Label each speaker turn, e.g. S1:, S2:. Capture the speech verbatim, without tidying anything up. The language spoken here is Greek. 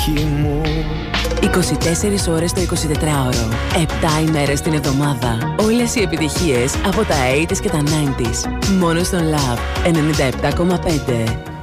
S1: είκοσι τέσσερις ώρες το εικοσιτετράωρο, επτά ημέρες την εβδομάδα. Όλες οι επιτυχίες από τα ογδόντα και τα ενενήντα. Μόνο στον Love ενενήντα επτά κόμμα πέντε.